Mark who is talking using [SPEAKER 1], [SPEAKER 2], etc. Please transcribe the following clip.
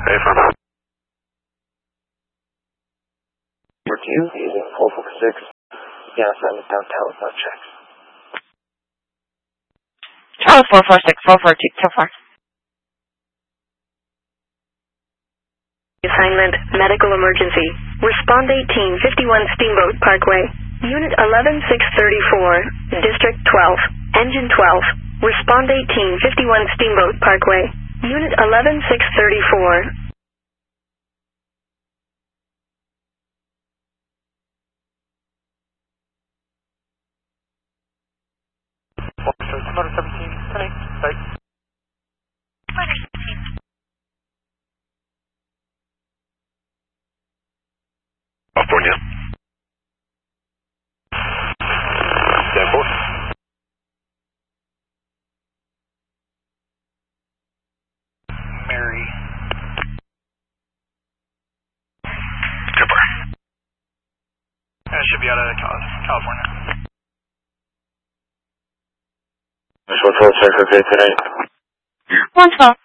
[SPEAKER 1] Hey, firm.
[SPEAKER 2] For you, using 446. Yeah, assignment downtown with no checks.
[SPEAKER 3] Charles 446, 442, so far.
[SPEAKER 4] Assignment, medical emergency. Respond 18, 51 Steamboat Parkway. Unit 11634, District 12, Engine 12. Respond 18, 51 Steamboat Parkway. Unit 11634.
[SPEAKER 1] Motor 17, 10 site.
[SPEAKER 3] Motor 17.
[SPEAKER 1] California. Stanford. Mary. Cooper. Should be out of California.
[SPEAKER 2] Which 112 check okay tonight?
[SPEAKER 3] 112.